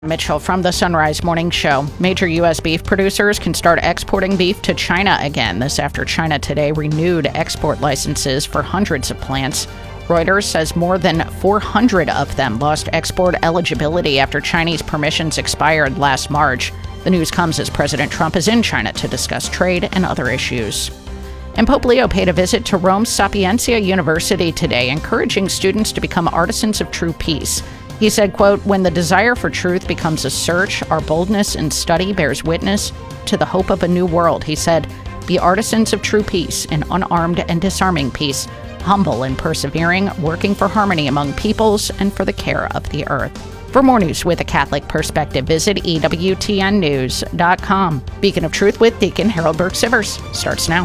Mitchell from the Sunrise Morning Show. Major U.S. beef producers can start exporting beef to China again. This after China today renewed export licenses for hundreds of plants. Reuters says more than 400 of them lost export eligibility after Chinese permissions expired last March. The news comes as President Trump is in China to discuss trade and other issues. And Pope Leo paid a visit to Rome's Sapienza University today, encouraging students to become artisans of true peace. He said, quote, "When the desire for truth becomes a search, our boldness in study bears witness to the hope of a new world." He said, "Be artisans of true peace, an unarmed and disarming peace, humble and persevering, working for harmony among peoples and for the care of the earth." For more news with a Catholic perspective, visit EWTNnews.com. Beacon of Truth with Deacon Harold Burke-Sivers starts now.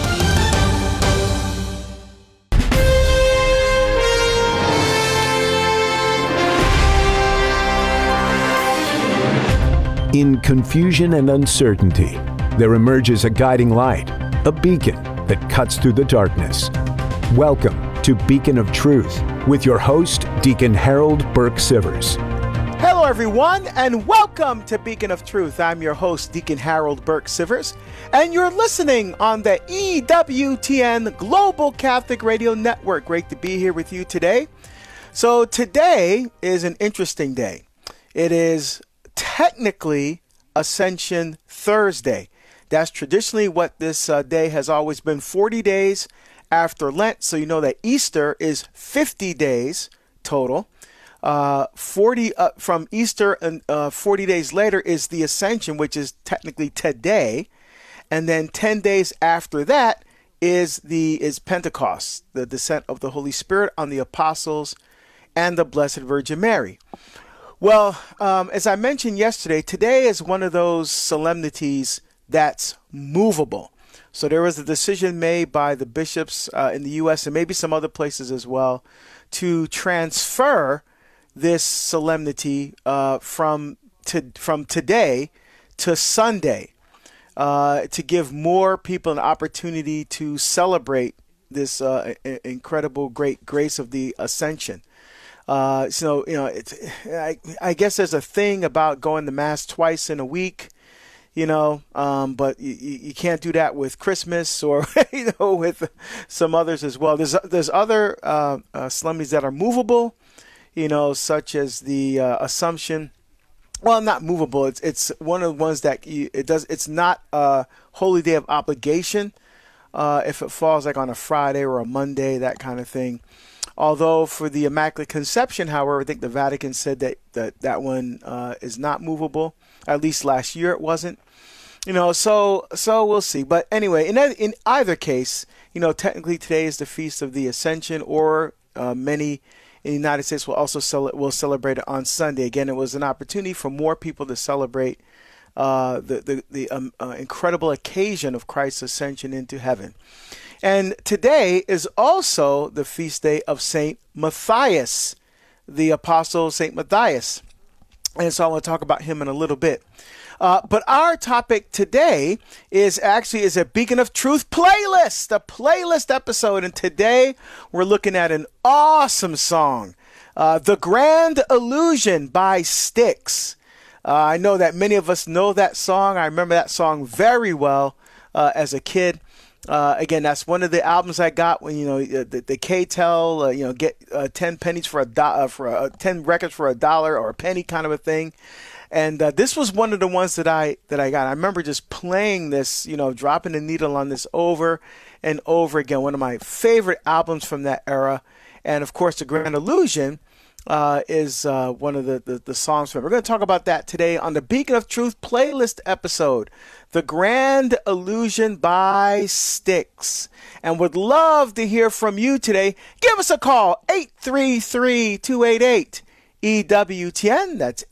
In confusion and uncertainty, there emerges a guiding light, a beacon that cuts through the darkness. Welcome to Beacon of Truth with your host, Deacon Harold Burke-Sivers. Hello, everyone, and welcome to Beacon of Truth. I'm your host, Deacon Harold Burke-Sivers, and you're listening on the EWTN Global Catholic Radio Network. Great to be here with you today. So today is an interesting day. It is technically Ascension Thursday. That's traditionally what this day has always been, 40 days after Lent. So you know that Easter is 50 days total. 40 from Easter and 40 days later is the Ascension, which is technically today. And then 10 days after that is Pentecost, the descent of the Holy Spirit on the apostles and the Blessed Virgin Mary. Well, as I mentioned yesterday, today is one of those solemnities that's movable. So there was a decision made by the bishops in the U.S. and maybe some other places as well to transfer this solemnity from today to Sunday to give more people an opportunity to celebrate this incredible great grace of the Ascension. I guess there's a thing about going to Mass twice in a week, but you can't do that with Christmas or, with some others as well. There's other solemnities that are movable, such as the Assumption. Well, not movable. It's one of the ones that it's not a holy day of obligation if it falls like on a Friday or a Monday, that kind of thing. Although for the Immaculate Conception, however, I think the Vatican said that one is not movable. At least last year it wasn't. So we'll see. But anyway, in either case, technically today is the Feast of the Ascension, or many in the United States will also celebrate it on Sunday. Again, it was an opportunity for more people to celebrate the incredible occasion of Christ's ascension into heaven. And today is also the feast day of Saint Matthias, the apostle Saint Matthias. And so I want to talk about him in a little bit. But our topic today is a Beacon of Truth playlist, a playlist episode. And today we're looking at an awesome song, The Grand Illusion by Styx. I know that many of us know that song. I remember that song very well as a kid. Again, that's one of the albums I got when the K-Tel get 10 pennies for 10 records for $1 or a penny kind of a thing, and this was one of the ones that I got. I remember just playing this, dropping the needle on this over and over again. One of my favorite albums from that era, and of course, The Grand Illusion is one of the songs from it. We're going to talk about that today on the Beacon of Truth playlist episode, The Grand Illusion by Styx. And would love to hear from you today. Give us a call, 833-288-EWTN. That's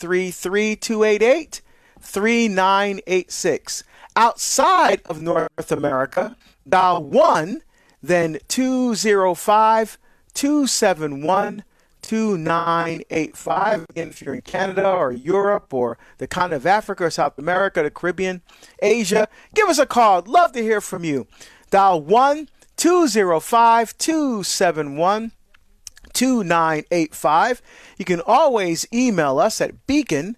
833-288-3986. Outside of North America, dial 1, then 205-271-2985. Again, if you're in Canada or Europe or the continent of Africa or South America, the Caribbean, Asia, give us a call. Love to hear from you. Dial 1-205-271-2985. 2985. You can always email us at beacon